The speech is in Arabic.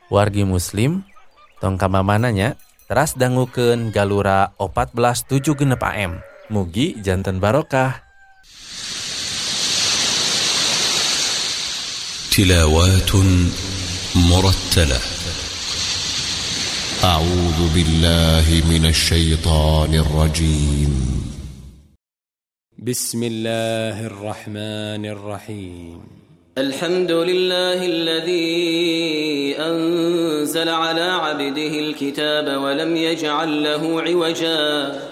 Wargi muslim, tong kamamananya, teras dangukeun Galura 1476 AM. Mugi janten barokah. Tilawatun murattalah. A'udzu billahi minasy syaithanir rajim. Bismillahirrahmanirrahim. الحمد لله الذي أنزل على عبده الكتاب ولم يجعل له عوجا